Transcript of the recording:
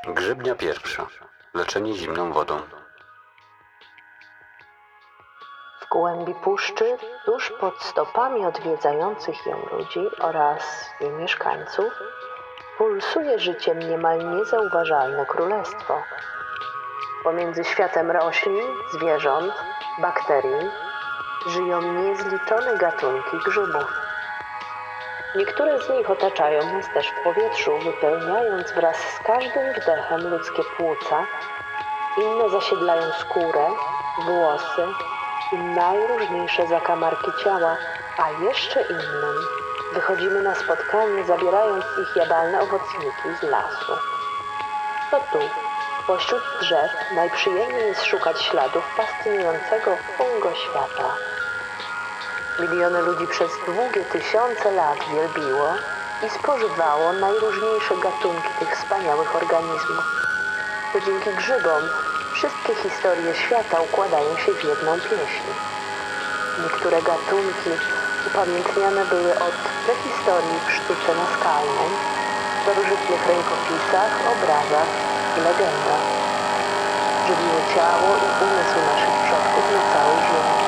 Grzybnia pierwsza. Leczenie zimną wodą. W głębi puszczy, tuż pod stopami odwiedzających ją ludzi oraz jej mieszkańców, pulsuje życiem niemal niezauważalne królestwo. Pomiędzy światem roślin, zwierząt, bakterii żyją niezliczone gatunki grzybów. Niektóre z nich otaczają nas też w powietrzu, wypełniając wraz z każdym wdechem ludzkie płuca, inne zasiedlają skórę, włosy i najróżniejsze zakamarki ciała, a jeszcze innym wychodzimy na spotkanie, zabierając ich jadalne owocniki z lasu. To tu, pośród drzew, najprzyjemniej jest szukać śladów fascynującego fungoświata. Miliony ludzi przez długie tysiące lat wielbiło i spożywało najróżniejsze gatunki tych wspaniałych organizmów. To dzięki grzybom wszystkie historie świata układają się w jedną pieśń. Niektóre gatunki upamiętniane były od prehistorii w sztuce naskalnej, w starożytnych rękopisach, obrazach i legendach. Żywiły ciało i umysł naszych przodków na całej ziemi.